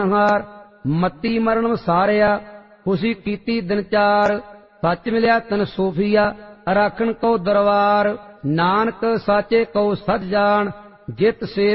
ਹਾਰ ਮੱਤੀ ਮਰਨ ਵਸਾਰਿਆ ਖੁਸ਼ੀ ਕੀਤੀ ਦਿਨ ਚਾਰ ਸੱਚ ਮਿਲਿਆ ਤਨ ਸੋਫੀਆ ਰਾਖਣ ਕੋ ਦਰਬਾਰ ਨਾਨਕ ਸਾਚੇ ਕੋ ਸਚ ਜਾਣ ਜਿਤ ਸੇ